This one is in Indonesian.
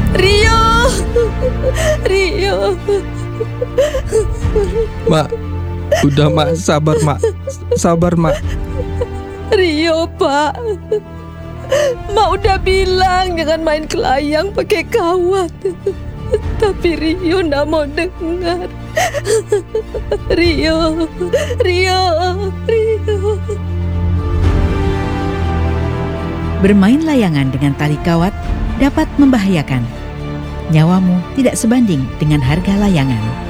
Rio! Rio! Mak, udah Mak, sabar Mak. Sabar Mak. Rio, Pak. Mak udah bilang jangan main kelayang pakai kawat. Tapi Rio nggak mau dengar. Rio, Rio, Rio. Bermain layangan dengan tali kawat dapat membahayakan. Nyawamu tidak sebanding dengan harga layangan.